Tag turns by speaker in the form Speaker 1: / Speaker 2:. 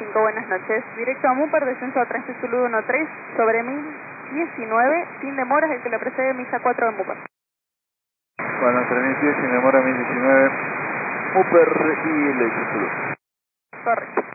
Speaker 1: 5, buenas noches. Directo a Mupar, descenso a Transit Zulu 13 sobre 1019, sin demoras, el que le precede misa 4 de Mupar.
Speaker 2: Bueno, transmitido sin demora 1019, Mupar y Leche Zulu.
Speaker 1: Correcto.